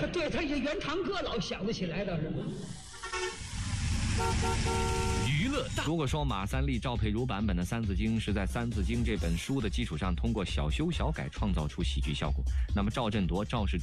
对，他也原堂哥老想得起来倒是。 娱乐大。如果说马三立、赵佩茹版本的《三字经》是在《三字经》这本书的基础上通过小修小改创造出喜剧效果，那么赵振铎、赵世